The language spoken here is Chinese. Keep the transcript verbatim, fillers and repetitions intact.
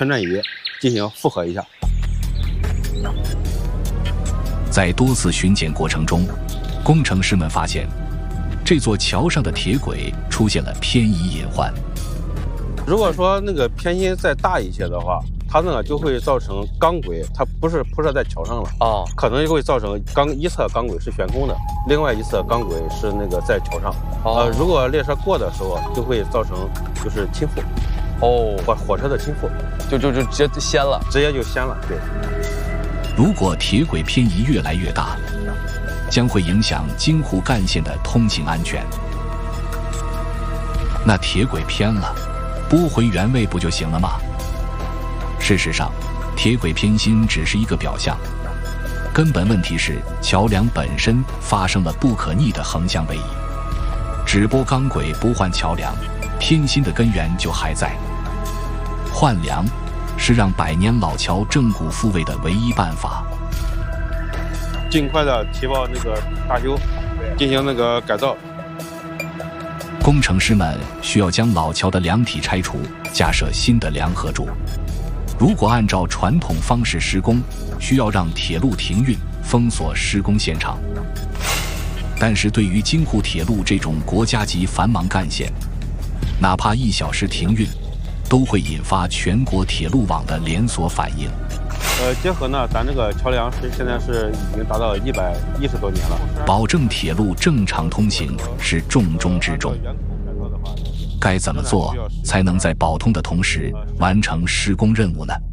旋转仪进行复核一下。 在多次巡检过程中，工程师们发现，这座桥上的铁轨出现了偏移隐患。 如果说那个偏心再大一些的话，它呢就会造成钢轨它不是铺设在桥上了哦， 可能就会造成钢一侧钢轨是悬空的，另外一侧钢轨是那个在桥上。 哦、 呃，如果列车过的时候，就会造成就是倾覆。 哦， 火火车的倾覆， 就就就直接掀了， 直接就掀了。对。 如果铁轨偏移越来越大，将会影响京沪干线的通行安全。那铁轨偏了，拨回原位不就行了吗？事实上，铁轨偏心只是一个表象，根本问题是桥梁本身发生了不可逆的横向位移。只拨钢轨不换桥梁，偏心的根源就还在。换梁是让百年老桥正骨复位的唯一办法。 尽快的提报那个大修，进行那个改造。 工程师们需要将老桥的梁体拆除，架设新的梁合柱。如果按照传统方式施工，需要让铁路停运，封锁施工现场。但是对于京沪铁路这种国家级繁忙干线，哪怕一小时停运，都会引发全国铁路网的连锁反应。 呃，结合呢，咱这个桥梁是现在是已经达到一百一十多年了， 保证铁路正常通行是重中之重。该怎么做才能在保通的同时完成施工任务呢？